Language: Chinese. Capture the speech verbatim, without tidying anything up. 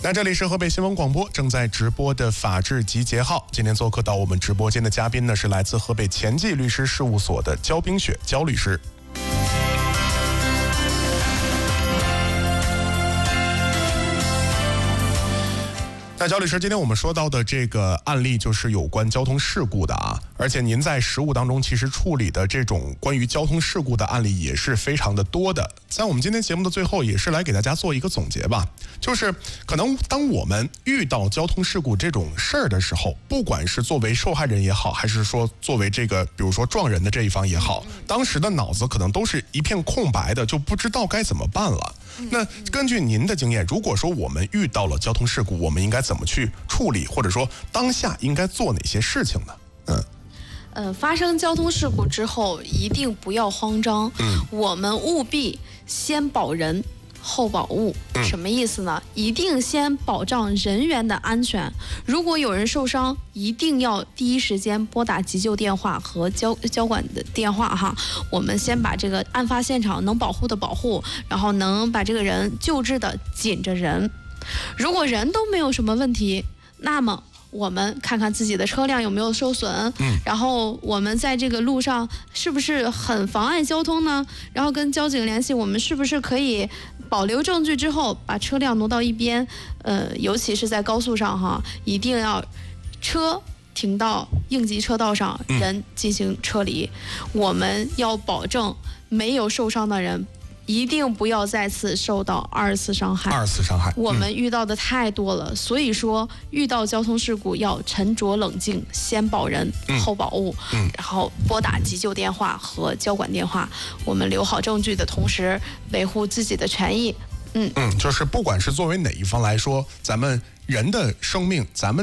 那这里是河北新闻广播正在直播的法治集结号，今天做客到我们直播间的嘉宾呢是来自河北前进律师事务所的焦冰雪焦律师。那焦律师，今天我们说到的这个案例就是有关交通事故的啊，而且您在实务当中其实处理的这种关于交通事故的案例也是非常的多的。在我们今天节目的最后，也是来给大家做一个总结吧，就是可能当我们遇到交通事故这种事儿的时候，不管是作为受害人也好，还是说作为这个比如说撞人的这一方也好，当时的脑子可能都是一片空白的，就不知道该怎么办了。那根据您的经验，如果说我们遇到了交通事故，我们应该怎么去处理，或者说当下应该做哪些事情呢？嗯。 呃，发生交通事故之后，一定不要慌张。嗯，我们务必先保人，后保物。嗯、什么意思呢？一定先保障人员的安全。如果有人受伤，一定要第一时间拨打急救电话和交交管的电话哈。我们先把这个案发现场能保护的保护，然后能把这个人救治的紧着人。如果人都没有什么问题，那么我们看看自己的车辆有没有受损，嗯，然后我们在这个路上是不是很妨碍交通呢？然后跟交警联系，我们是不是可以保留证据之后把车辆挪到一边？呃，尤其是在高速上哈，一定要车停到应急车道上，人进行撤离。嗯、我们要保证没有受伤的人一定不要再次受到二次伤害。 二次伤害， 我们遇到的太多了，嗯、所以说遇到交通事故要沉着冷静，先保人，嗯、后保物，嗯、然后拨打急救电话和交管电话。我们留好证据的同时，维护自己的权益。嗯嗯，就是不管是作为哪一方来说，咱们人的生命，咱们。